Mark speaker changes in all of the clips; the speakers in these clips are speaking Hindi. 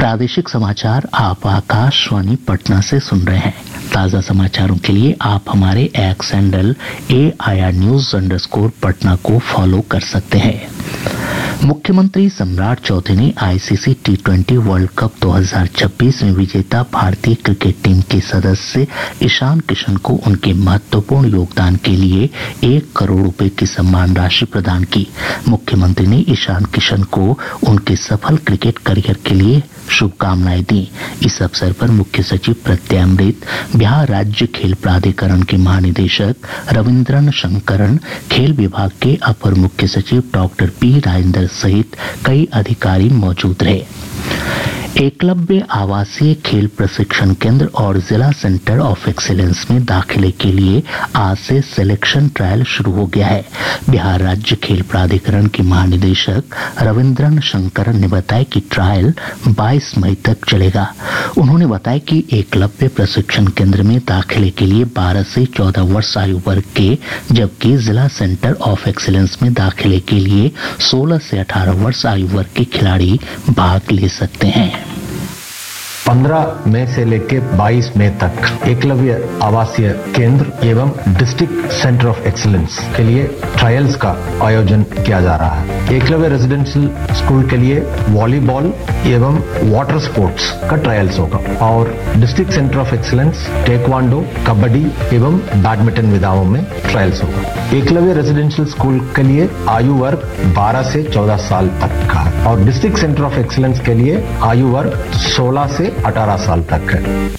Speaker 1: प्रादेशिक समाचार आप आकाशवाणी पटना से सुन रहे हैं। ताज़ा समाचारों के लिए आप हमारे x handle AIR News _ Patna को फॉलो कर सकते हैं। मुख्यमंत्री सम्राट चौधरी ने ICC T20 वर्ल्ड कप 2026 में विजेता भारतीय क्रिकेट टीम के सदस्य ईशान किशन को उनके महत्वपूर्ण योगदान के लिए 1 करोड़ रुपए की सम्मान राशि प्रदान की। मुख्यमंत्री ने ईशान किशन को उनके सफल क्रिकेट करियर के लिए शुभकामनाएं दी। इस अवसर पर मुख्य सचिव प्रत्यय अमृत, बिहार राज्य खेल प्राधिकरण के महानिदेशक रविन्द्रन शंकरन, खेल विभाग के अपर मुख्य सचिव डॉक्टर P राजेंद्र सहित कई अधिकारी मौजूद रहे। एकलव्य आवासीय खेल प्रशिक्षण केंद्र और जिला सेंटर ऑफ एक्सीलेंस में दाखिले के लिए आज से सिलेक्शन ट्रायल शुरू हो गया है। बिहार राज्य खेल प्राधिकरण के महानिदेशक रविन्द्रन शंकरन ने बताया कि ट्रायल 22 मई तक चलेगा। उन्होंने बताया कि एकलव्य प्रशिक्षण केंद्र में दाखिले के लिए 12 से 14 वर्ष आयु वर्ग के, जबकि जिला सेंटर ऑफ एक्सीलेंस में दाखिले के लिए 16 से 18 वर्ष आयु वर्ग के खिलाड़ी भाग ले सकते हैं।
Speaker 2: 15 मई से लेकर 22 मई तक एकलव्य आवासीय केंद्र एवं डिस्ट्रिक्ट सेंटर ऑफ एक्सीलेंस के लिए ट्रायल्स का आयोजन किया जा रहा है। एकलव्य रेजिडेंशियल स्कूल के लिए वॉलीबॉल एवं वाटर स्पोर्ट्स का ट्रायल्स होगा और district centre of excellence taekwondo, kabaddi एवं बैडमिंटन विधाओं में ट्रायल्स होगा। एकलव्य रेजिडेंशियल स्कूल के लिए आयु वर्ग 12 से 14 साल तक का है और डिस्ट्रिक्ट सेंटर ऑफ एक्सीलेंस के लिए आयु वर्ग 16 से 18 साल तक है।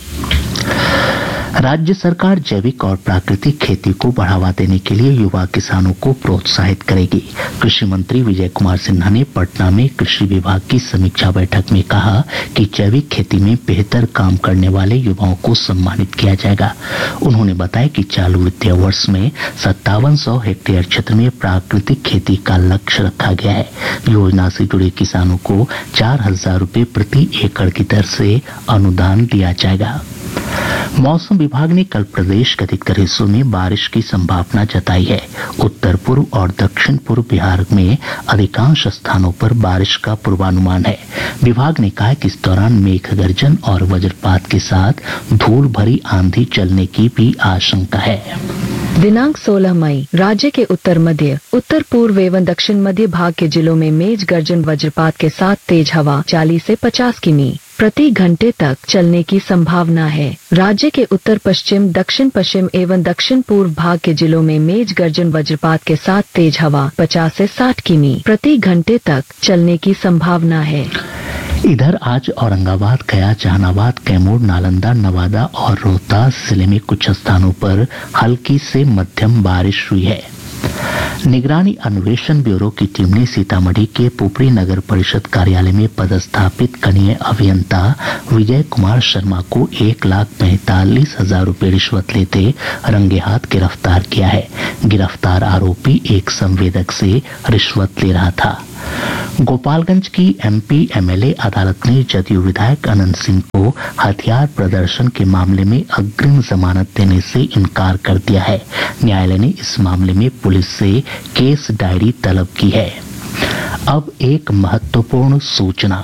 Speaker 1: राज्य सरकार जैविक और प्राकृतिक खेती को बढ़ावा देने के लिए युवा किसानों को प्रोत्साहित करेगी। कृषि मंत्री विजय कुमार सिन्हा ने पटना में कृषि विभाग की समीक्षा बैठक में कहा कि जैविक खेती में बेहतर काम करने वाले युवाओं को सम्मानित किया जाएगा। उन्होंने बताया कि चालू वित्तीय वर्ष में 5700 हेक्टेयर क्षेत्र में प्राकृतिक खेती का लक्ष्य रखा गया है। योजना से जुड़े किसानों को 4000 रुपये प्रति एकड़ की दर से अनुदान दिया जाएगा। मौसम विभाग ने कल प्रदेश के अधिकतर हिस्सों में बारिश की संभावना जताई है। उत्तर पूर्व और दक्षिण पूर्व बिहार में अधिकांश स्थानों पर बारिश का पूर्वानुमान है। विभाग ने कहा कि इस दौरान मेघ गर्जन और वज्रपात के साथ धूल भरी आंधी चलने की भी आशंका है।
Speaker 3: दिनांक 16 मई राज्य के उत्तर मध्य, उत्तर पूर्व एवं दक्षिण मध्य भाग के जिलों में मेघ गर्जन वज्रपात के साथ तेज हवा 40 से 50 किमी प्रति घंटे तक चलने की संभावना है। राज्य के उत्तर पश्चिम, दक्षिण पश्चिम एवं दक्षिण पूर्व भाग के जिलों में मेघ गर्जन वज्रपात के साथ तेज हवा 50 से 60 किमी प्रति घंटे तक चलने की संभावना है।
Speaker 1: इधर आज औरंगाबाद, गया, जहानाबाद, कैमूर, नालंदा, नवादा और रोहतास जिले में कुछ स्थानों पर हल्की से मध्यम बारिश हुई है। निगरानी अन्वेषण ब्यूरो की टीम ने सीतामढ़ी के पुपरी नगर परिषद कार्यालय में पदस्थापित कनीय अभियंता विजय कुमार शर्मा को 1,45,000 रुपये रिश्वत लेते रंगे हाथ गिरफ्तार किया है। गिरफ्तार आरोपी एक संवेदक से रिश्वत ले रहा था। गोपालगंज की MP MLA अदालत ने जदयू विधायक अनंत सिंह को हथियार प्रदर्शन के मामले में अग्रिम जमानत देने से इनकार कर दिया है। न्यायालय ने इस मामले में पुलिस से केस डायरी तलब की है। अब एक महत्वपूर्ण सूचना।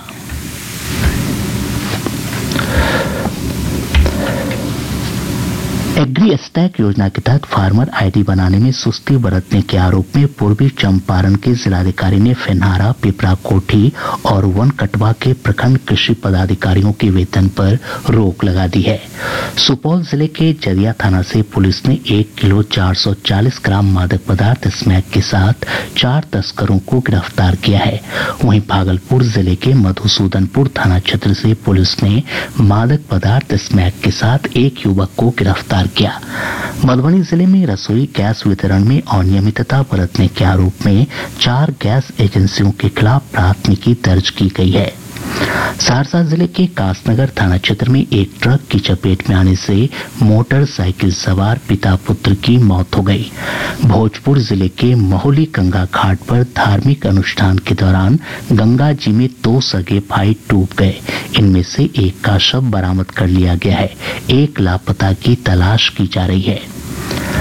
Speaker 1: एग्री स्टैक योजना के तहत फार्मर ID बनाने में सुस्ती बरतने के आरोप में पूर्वी चंपारण के जिलाधिकारी ने फेनहारा, पिपरा कोठी और वनकटवा के प्रखंड कृषि पदाधिकारियों के वेतन पर रोक लगा दी है। सुपौल जिले के जदिया थाना से पुलिस ने 1 किलो 440 ग्राम मादक पदार्थ स्मैक के साथ 4 तस्करों को गिरफ्तार किया है। वहीं भागलपुर जिले के मधुसूदनपुर थाना क्षेत्र से पुलिस ने मादक पदार्थ स्मैक के साथ एक युवक को गिरफ्तार किया। मधुबनी जिले में रसोई गैस वितरण में अनियमितता बरतने के आरोप में 4 गैस एजेंसियों के खिलाफ प्राथमिकी दर्ज की गई है। सहरसा जिले के कासनगर थाना क्षेत्र में एक ट्रक की चपेट में आने से मोटरसाइकिल सवार पिता पुत्र की मौत हो गई। भोजपुर जिले के महुली गंगा घाट पर धार्मिक अनुष्ठान के दौरान गंगा जी में 2 सगे भाई डूब गए। इनमें से एक का शव बरामद कर लिया गया है। एक लापता की तलाश की जा रही है।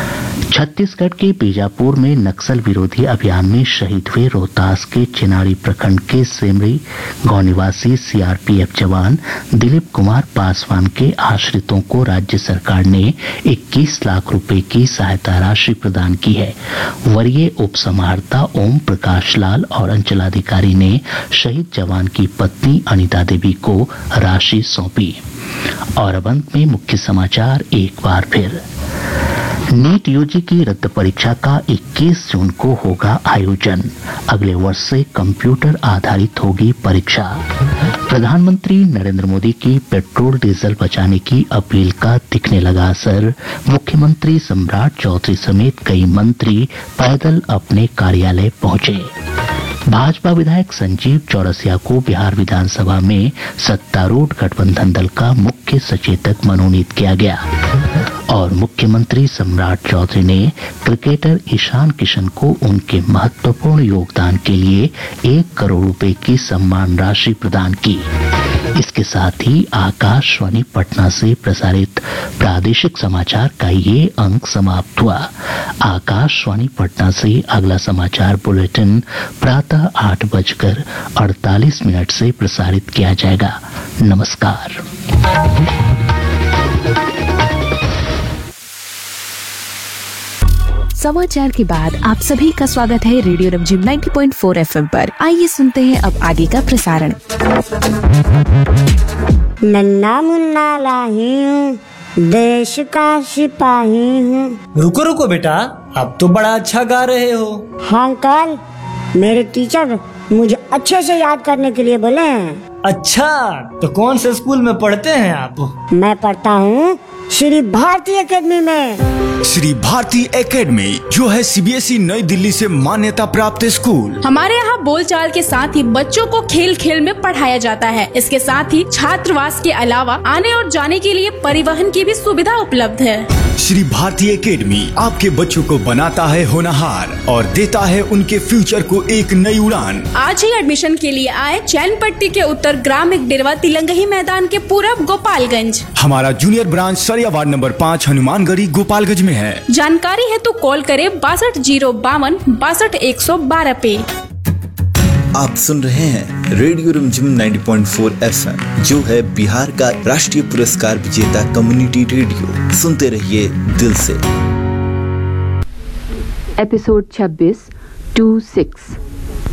Speaker 1: छत्तीसगढ़ के बीजापुर में नक्सल विरोधी अभियान में शहीद हुए रोहतास के चिनारी प्रखंड के सेमरी गांव निवासी सीआरपीएफ जवान दिलीप कुमार पासवान के आश्रितों को राज्य सरकार ने 21 लाख रुपए की सहायता राशि प्रदान की है। वरीय उप समाहर्ता ओम प्रकाश लाल और अंचलाधिकारी ने शहीद जवान की पत्नी अनिता देवी को राशि सौंपी। और अब अंत में मुख्य समाचार एक बार फिर। नीट यूजी की रद्द परीक्षा का 21 जून को होगा आयोजन। अगले वर्ष से कंप्यूटर आधारित होगी परीक्षा। प्रधानमंत्री नरेंद्र मोदी की पेट्रोल डीजल बचाने की अपील का दिखने लगा असर। मुख्यमंत्री सम्राट चौधरी समेत कई मंत्री पैदल अपने कार्यालय पहुंचे। भाजपा विधायक संजीव चौरसिया को बिहार विधानसभा में सत्तारूढ़ गठबंधन दल का मुख्य सचेतक मनोनीत किया गया। और मुख्यमंत्री सम्राट चौधरी ने क्रिकेटर ईशान किशन को उनके महत्वपूर्ण योगदान के लिए 1 करोड़ रुपए की सम्मान राशि प्रदान की। इसके साथ ही आकाशवाणी पटना से प्रसारित प्रादेशिक समाचार का ये अंक समाप्त हुआ। आकाशवाणी पटना से अगला समाचार बुलेटिन प्रातः 8:48 से प्रसारित किया जाएगा। नमस्कार।
Speaker 4: समाचार के बाद आप सभी का स्वागत है रेडियो रमझिम 90.4 FM पर। आइए सुनते हैं अब आगे का प्रसारण।
Speaker 5: नन्ना मुन्ना लाही हूँ, देश का सिपाही हूँ।
Speaker 6: रुको रुको बेटा, अब तो बड़ा अच्छा गा रहे हो।
Speaker 5: हाँ अंकल, मेरे टीचर मुझे अच्छे से याद करने के लिए बोले हैं।
Speaker 6: अच्छा, तो कौन से स्कूल में पढ़ते हैं आप?
Speaker 5: मैं पढ़ता हूँ श्री भारती एकेडमी में।
Speaker 7: श्री भारती एकेडमी जो है सीबीएसई नई दिल्ली से मान्यता प्राप्त स्कूल।
Speaker 8: हमारे यहाँ बोलचाल के साथ ही बच्चों को खेल खेल में पढ़ाया जाता है। इसके साथ ही छात्रावास के अलावा आने और जाने के लिए परिवहन की भी सुविधा उपलब्ध है।
Speaker 7: श्री भारती एकेडमी आपके बच्चों को बनाता है होनहार और देता है उनके फ्यूचर को एक नई उड़ान।
Speaker 8: आज ही एडमिशन के लिए आए चैनपट्टी के उत्तर ग्रामीण डेरवा तिलंगही मैदान के पूरब गोपालगंज।
Speaker 7: हमारा जूनियर ब्रांच सरिया वार्ड नंबर 5 हनुमानगढ़ी गोपालगंज में है।
Speaker 8: जानकारी है तो कॉल करें 62 62 112 पे।
Speaker 9: आप सुन रहे हैं रेडियो रमझिम 90.4 FM जो है बिहार का राष्ट्रीय पुरस्कार विजेता कम्युनिटी रेडियो। सुनते रहिए दिल से।
Speaker 4: एपिसोड 26 26